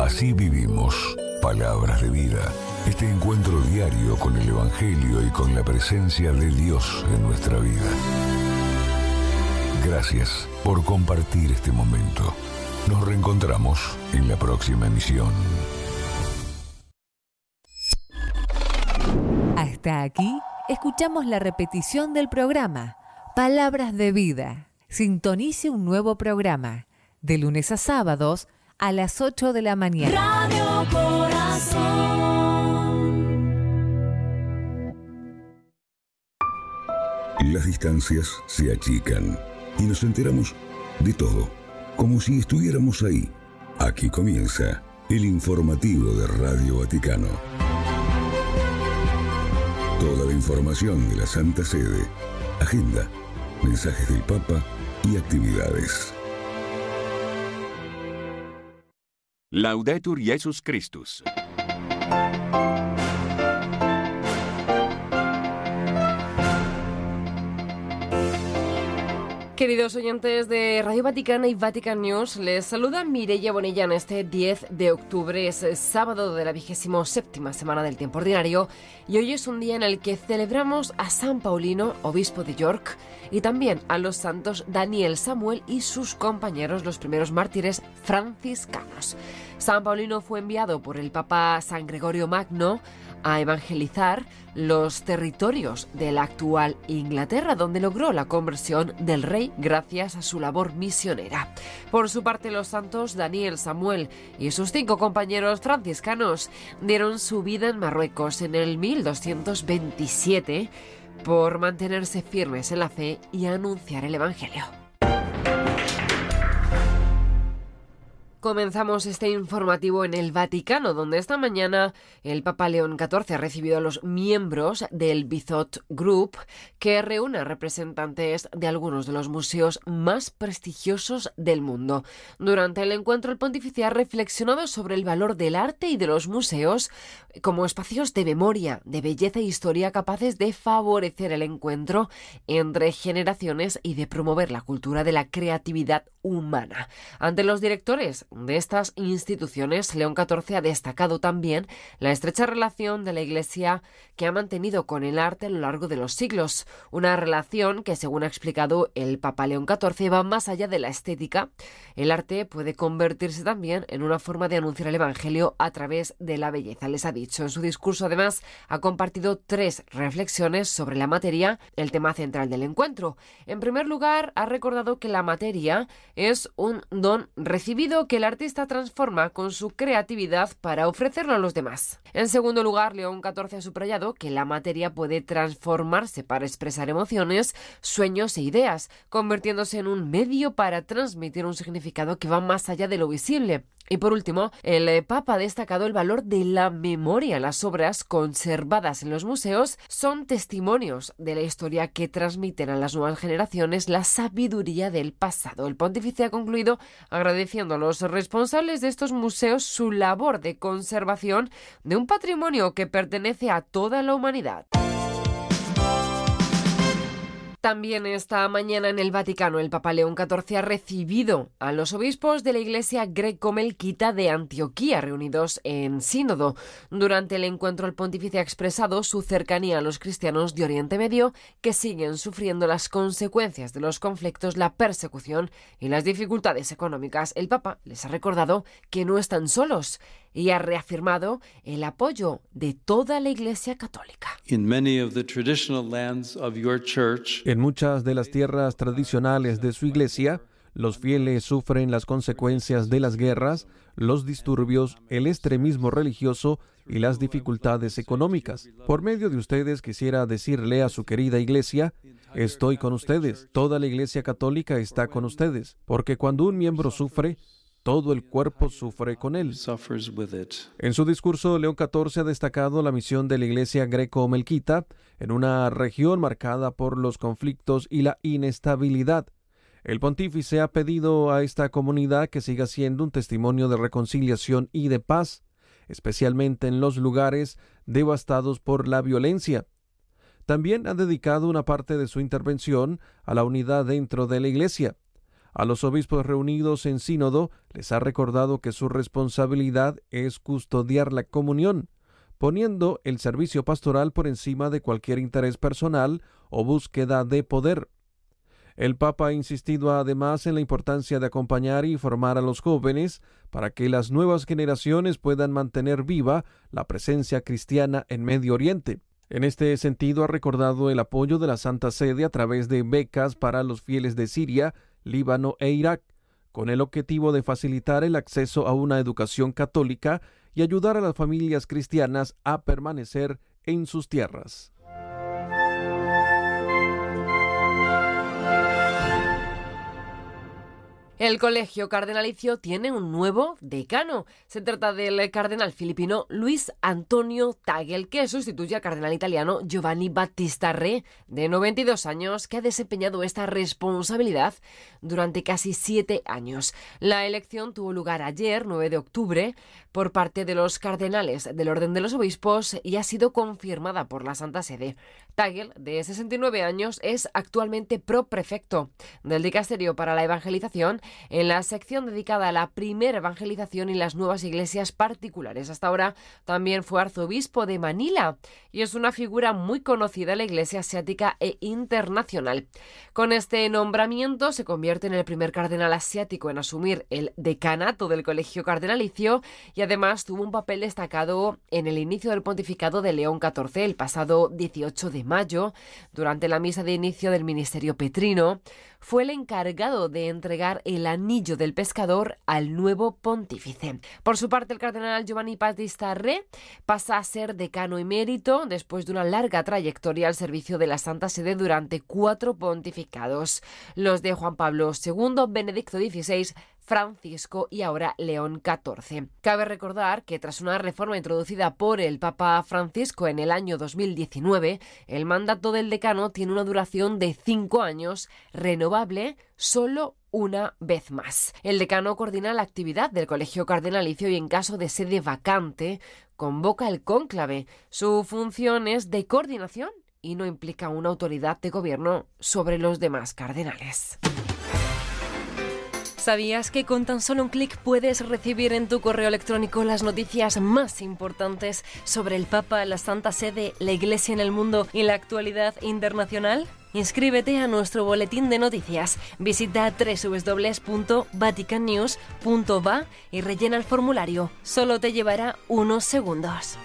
Así vivimos. Palabras de vida. Este encuentro diario con el Evangelio y con la presencia de Dios en nuestra vida. Gracias por compartir este momento. Nos reencontramos en la próxima emisión. Hasta aquí, escuchamos la repetición del programa Palabras de Vida. Sintonice un nuevo programa de lunes a sábados a las 8 de la mañana. Radio Corazón. Las distancias se achican y nos enteramos de todo, como si estuviéramos ahí. Aquí comienza el informativo de Radio Vaticano. Toda la información de la Santa Sede, agenda, mensajes del Papa y actividades. Laudetur Jesus Christus. Queridos oyentes de Radio Vaticana y Vatican News, les saluda Mireia Bonilla en este 10 de octubre, es sábado de la 27ª semana del tiempo ordinario, y hoy es un día en el que celebramos a San Paulino, obispo de York, y también a los santos Daniel, Samuel y sus compañeros, los primeros mártires franciscanos. San Paulino fue enviado por el Papa San Gregorio Magno a evangelizar los territorios de la actual Inglaterra, donde logró la conversión del rey gracias a su labor misionera. Por su parte, los santos Daniel, Samuel y sus 5 compañeros franciscanos dieron su vida en Marruecos en el 1227 por mantenerse firmes en la fe y anunciar el Evangelio. Comenzamos este informativo en el Vaticano, donde esta mañana el Papa León XIV ha recibido a los miembros del Bizot Group, que reúne a representantes de algunos de los museos más prestigiosos del mundo. Durante el encuentro, el pontífice ha reflexionado sobre el valor del arte y de los museos como espacios de memoria, de belleza e historia capaces de favorecer el encuentro entre generaciones y de promover la cultura de la creatividad humana. Ante los directores de estas instituciones, León XIV ha destacado también la estrecha relación de la Iglesia que ha mantenido con el arte a lo largo de los siglos, una relación que, según ha explicado el Papa León XIV, va más allá de la estética. El arte puede convertirse también en una forma de anunciar el Evangelio a través de la belleza, les ha dicho. En su discurso, además, ha compartido 3 reflexiones sobre la materia, el tema central del encuentro. En primer lugar, ha recordado que la materia es un don recibido que el artista transforma con su creatividad para ofrecerlo a los demás. En segundo lugar, León XIV ha subrayado que la materia puede transformarse para expresar emociones, sueños e ideas, convirtiéndose en un medio para transmitir un significado que va más allá de lo visible. Y por último, el Papa ha destacado el valor de la memoria. Las obras conservadas en los museos son testimonios de la historia que transmiten a las nuevas generaciones la sabiduría del pasado. El pontífice ha concluido agradeciendo a los responsables de estos museos su labor de conservación de un patrimonio que pertenece a toda la humanidad. También esta mañana en el Vaticano, el Papa León XIV ha recibido a los obispos de la Iglesia greco-melquita de Antioquía, reunidos en sínodo. Durante el encuentro, el pontífice ha expresado su cercanía a los cristianos de Oriente Medio, que siguen sufriendo las consecuencias de los conflictos, la persecución y las dificultades económicas. El Papa les ha recordado que no están solos y ha reafirmado el apoyo de toda la Iglesia católica. En muchas de las tierras tradicionales de su Iglesia, los fieles sufren las consecuencias de las guerras, los disturbios, el extremismo religioso y las dificultades económicas. Por medio de ustedes quisiera decirle a su querida Iglesia: estoy con ustedes, toda la Iglesia católica está con ustedes, porque cuando un miembro sufre, todo el cuerpo sufre con él. En su discurso, León XIV ha destacado la misión de la Iglesia greco-melquita en una región marcada por los conflictos y la inestabilidad. El pontífice ha pedido a esta comunidad que siga siendo un testimonio de reconciliación y de paz, especialmente en los lugares devastados por la violencia. También ha dedicado una parte de su intervención a la unidad dentro de la Iglesia. A los obispos reunidos en sínodo les ha recordado que su responsabilidad es custodiar la comunión, poniendo el servicio pastoral por encima de cualquier interés personal o búsqueda de poder. El Papa ha insistido además en la importancia de acompañar y formar a los jóvenes para que las nuevas generaciones puedan mantener viva la presencia cristiana en Medio Oriente. En este sentido, ha recordado el apoyo de la Santa Sede a través de becas para los fieles de Siria, Líbano e Irak, con el objetivo de facilitar el acceso a una educación católica y ayudar a las familias cristianas a permanecer en sus tierras. El Colegio Cardenalicio tiene un nuevo decano. Se trata del cardenal filipino Luis Antonio Tagle, que sustituye al cardenal italiano Giovanni Battista Re, de 92 años, que ha desempeñado esta responsabilidad durante casi 7 años. La elección tuvo lugar ayer, 9 de octubre, por parte de los cardenales del Orden de los Obispos y ha sido confirmada por la Santa Sede. Tagle, de 69 años, es actualmente proprefecto del Dicasterio para la Evangelización en la sección dedicada a la primera evangelización y las nuevas iglesias particulares. Hasta ahora también fue arzobispo de Manila y es una figura muy conocida en la iglesia asiática e internacional. Con este nombramiento se convierte en el primer cardenal asiático en asumir el decanato del Colegio Cardenalicio y además tuvo un papel destacado en el inicio del pontificado de León XIV el pasado 18 de mayo. Durante la misa de inicio del ministerio petrino, fue el encargado de entregar el anillo del pescador al nuevo pontífice. Por su parte, el cardenal Giovanni Battista Re pasa a ser decano emérito después de una larga trayectoria al servicio de la Santa Sede durante 4 pontificados, los de Juan Pablo II, Benedicto XVI, Francisco y ahora León XIV. Cabe recordar que tras una reforma introducida por el Papa Francisco en el año 2019, el mandato del decano tiene una duración de 5 años, renovable solo una vez más. El decano coordina la actividad del Colegio Cardenalicio y en caso de sede vacante, convoca el cónclave. Su función es de coordinación y no implica una autoridad de gobierno sobre los demás cardenales. ¿Sabías que con tan solo un clic puedes recibir en tu correo electrónico las noticias más importantes sobre el Papa, la Santa Sede, la Iglesia en el mundo y la actualidad internacional? Inscríbete a nuestro boletín de noticias. Visita www.vaticannews.va y rellena el formulario. Solo te llevará unos segundos.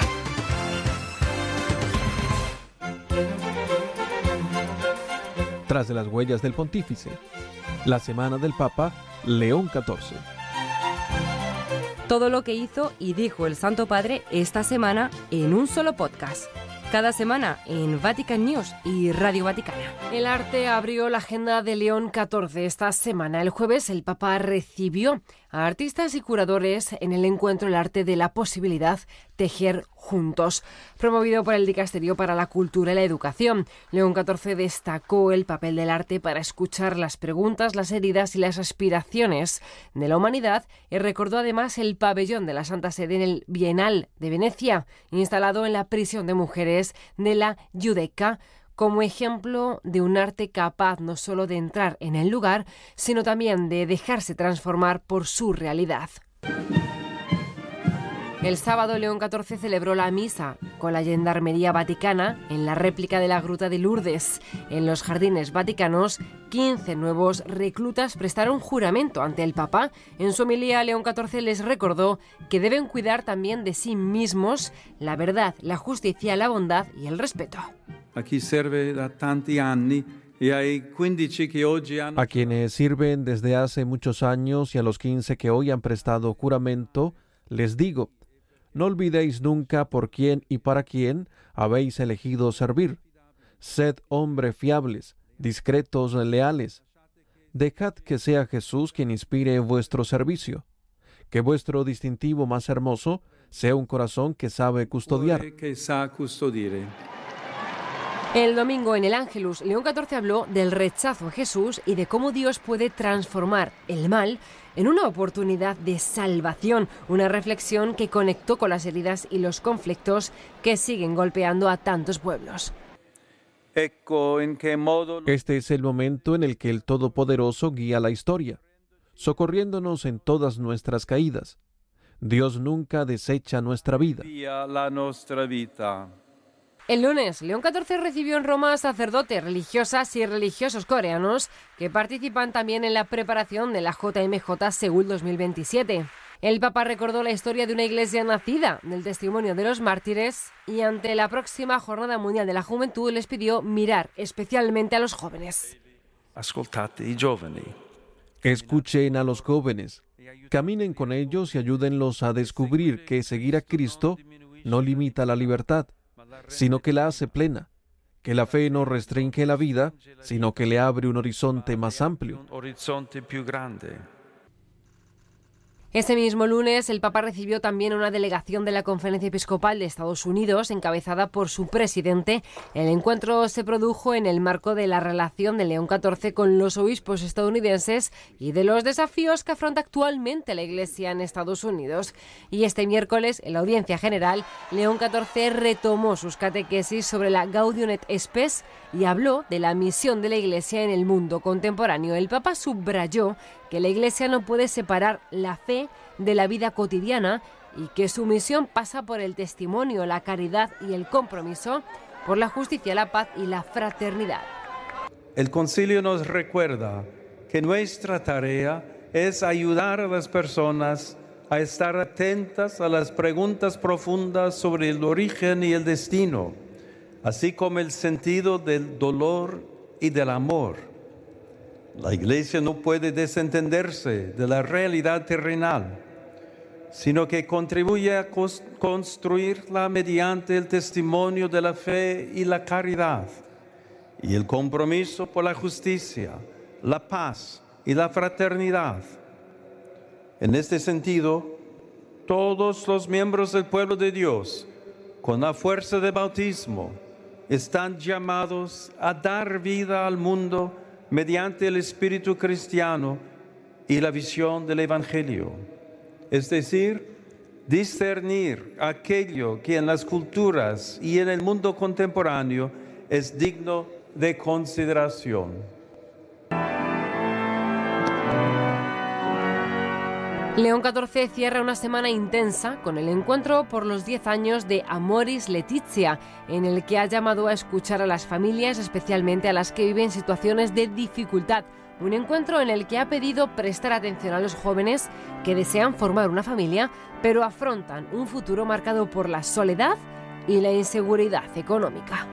Tras de las huellas del pontífice, la semana del Papa León XIV. Todo lo que hizo y dijo el Santo Padre esta semana en un solo podcast. Cada semana en Vatican News y Radio Vaticana. El arte abrió la agenda de León XIV esta semana. El jueves el Papa recibió a artistas y curadores en el encuentro El arte de la posibilidad, tejer juntos, promovido por el Dicasterio para la Cultura y la Educación. León XIV destacó el papel del arte para escuchar las preguntas, las heridas y las aspiraciones de la humanidad y recordó además el pabellón de la Santa Sede en el Bienal de Venecia, instalado en la prisión de mujeres de la Giudecca, como ejemplo de un arte capaz no solo de entrar en el lugar, sino también de dejarse transformar por su realidad. El sábado León XIV celebró la misa con la Gendarmería Vaticana en la réplica de la Gruta de Lourdes. En los jardines vaticanos, 15 nuevos reclutas prestaron juramento ante el Papa. En su homilía, León XIV les recordó que deben cuidar también de sí mismos la verdad, la justicia, la bondad y el respeto. Aquí serve da tanti anni. A quienes sirven desde hace muchos años y a los 15 que hoy han prestado juramento, les digo, no olvidéis nunca por quién y para quién habéis elegido servir. Sed hombres fiables, discretos, leales. Dejad que sea Jesús quien inspire vuestro servicio. Que vuestro distintivo más hermoso sea un corazón que sabe custodiar. El domingo en el Ángelus, León XIV habló del rechazo a Jesús y de cómo Dios puede transformar el mal en una oportunidad de salvación, una reflexión que conectó con las heridas y los conflictos que siguen golpeando a tantos pueblos. Este es el momento en el que el Todopoderoso guía la historia, socorriéndonos en todas nuestras caídas. Dios nunca desecha nuestra vida. El lunes, León XIV recibió en Roma a sacerdotes, religiosas y religiosos coreanos que participan también en la preparación de la JMJ Seúl 2027. El Papa recordó la historia de una iglesia nacida del testimonio de los mártires y ante la próxima Jornada Mundial de la Juventud les pidió mirar especialmente a los jóvenes. Escuchen a los jóvenes, caminen con ellos y ayúdenlos a descubrir que seguir a Cristo no limita la libertad, sino que la hace plena, que la fe no restringe la vida, sino que le abre un horizonte más amplio. Ese mismo lunes, el Papa recibió también una delegación de la Conferencia Episcopal de Estados Unidos, encabezada por su presidente. El encuentro se produjo en el marco de la relación de León XIV con los obispos estadounidenses y de los desafíos que afronta actualmente la Iglesia en Estados Unidos. Y este miércoles, en la audiencia general, León XIV retomó sus catequesis sobre la Gaudium et Spes y habló de la misión de la Iglesia en el mundo contemporáneo. El Papa subrayó que la Iglesia no puede separar la fe de la vida cotidiana y que su misión pasa por el testimonio, la caridad y el compromiso por la justicia, la paz y la fraternidad. El concilio nos recuerda que nuestra tarea es ayudar a las personas a estar atentas a las preguntas profundas sobre el origen y el destino, así como el sentido del dolor y del amor. La Iglesia no puede desentenderse de la realidad terrenal, sino que contribuye a construirla mediante el testimonio de la fe y la caridad, y el compromiso por la justicia, la paz y la fraternidad. En este sentido, todos los miembros del pueblo de Dios, con la fuerza del bautismo, están llamados a dar vida al mundo mediante el espíritu cristiano y la visión del Evangelio, es decir, discernir aquello que en las culturas y en el mundo contemporáneo es digno de consideración. León XIV cierra una semana intensa con el encuentro por los 10 años de Amoris Laetitia, en el que ha llamado a escuchar a las familias, especialmente a las que viven situaciones de dificultad. Un encuentro en el que ha pedido prestar atención a los jóvenes que desean formar una familia, pero afrontan un futuro marcado por la soledad y la inseguridad económica.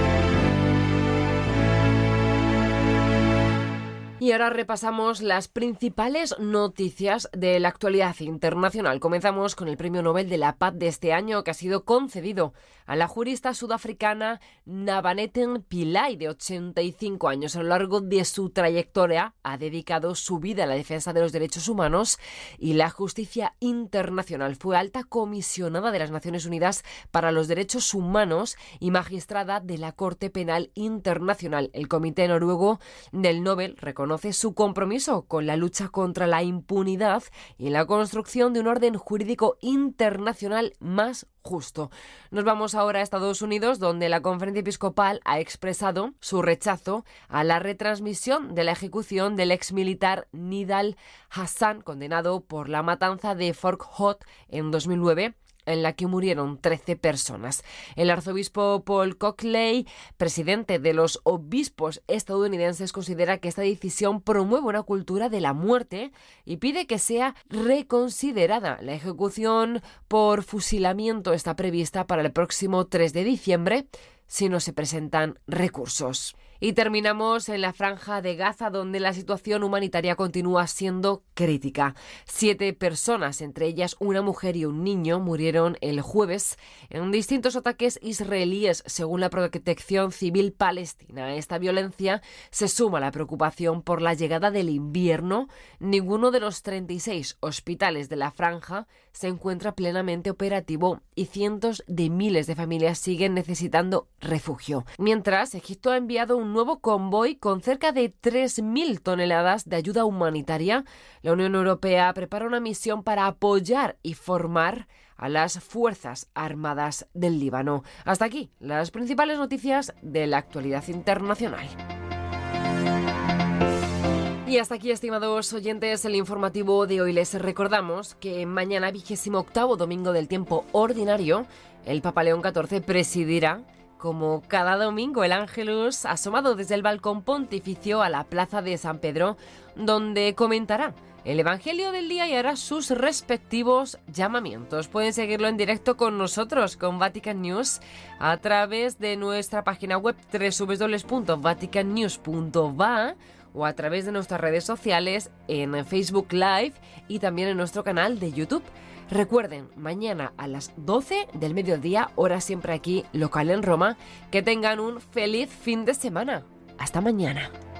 Y ahora repasamos las principales noticias de la actualidad internacional. Comenzamos con el Premio Nobel de la Paz de este año, que ha sido concedido a la jurista sudafricana Nabaneten Pillay, de 85 años. A lo largo de su trayectoria ha dedicado su vida a la defensa de los derechos humanos y la justicia internacional. Fue alta comisionada de las Naciones Unidas para los Derechos Humanos y magistrada de la Corte Penal Internacional. El Comité Noruego del Nobel reconoce su compromiso con la lucha contra la impunidad y la construcción de un orden jurídico internacional más justo. Nos vamos ahora a Estados Unidos, donde la Conferencia Episcopal ha expresado su rechazo a la retransmisión de la ejecución del exmilitar Nidal Hassan, condenado por la matanza de Fort Hood en 2009. En la que murieron 13 personas. El arzobispo Paul Cockley, presidente de los obispos estadounidenses, considera que esta decisión promueve una cultura de la muerte y pide que sea reconsiderada. La ejecución por fusilamiento está prevista para el próximo 3 de diciembre si no se presentan recursos. Y terminamos en la Franja de Gaza, donde la situación humanitaria continúa siendo crítica. 7 personas, entre ellas una mujer y un niño, murieron el jueves en distintos ataques israelíes, según la Protección Civil Palestina. Esta violencia se suma a la preocupación por la llegada del invierno. Ninguno de los 36 hospitales de la Franja se encuentra plenamente operativo y cientos de miles de familias siguen necesitando refugio. Mientras, Egipto ha enviado un nuevo convoy con cerca de 3.000 toneladas de ayuda humanitaria. La Unión Europea prepara una misión para apoyar y formar a las Fuerzas Armadas del Líbano. Hasta aquí las principales noticias de la actualidad internacional. Y hasta aquí, estimados oyentes, el informativo de hoy. Les recordamos que mañana, 28º domingo del tiempo ordinario, el Papa León XIV presidirá, como cada domingo, el Ángelus asomado desde el balcón pontificio a la plaza de San Pedro, donde comentará el Evangelio del día y hará sus respectivos llamamientos. Pueden seguirlo en directo con nosotros, con Vatican News, a través de nuestra página web www.vaticannews.va o a través de nuestras redes sociales en Facebook Live y también en nuestro canal de YouTube. Recuerden, mañana a las 12 del mediodía, hora siempre aquí, local en Roma, que tengan un feliz fin de semana. Hasta mañana.